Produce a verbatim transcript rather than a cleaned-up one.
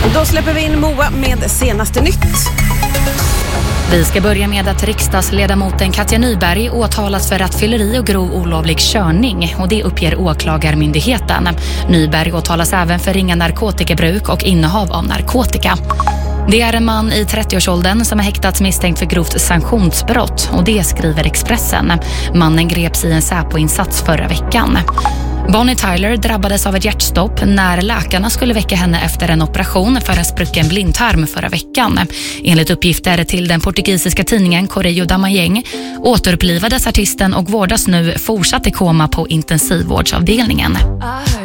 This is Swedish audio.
Då släpper vi in Moa med senaste nytt. Vi ska börja med att riksdagsledamoten Katja Nyberg åtalas för rattfylleri och grov olovlig körning, och det uppger åklagarmyndigheten. Nyberg åtalas även för ringa narkotikabruk och innehav av narkotika. Det är en man i trettioårsåldern som är häktats misstänkt för grovt sanktionsbrott, och det skriver Expressen. Mannen greps i en Säpo-insats förra veckan. Bonnie Tyler drabbades av ett hjärtstopp när läkarna skulle väcka henne efter en operation för en sprucken blindtarm förra veckan. Enligt uppgifter till den portugisiska tidningen Correio da Manhã återupplivades artisten och vårdas nu fortsatt i koma på intensivvårdsavdelningen.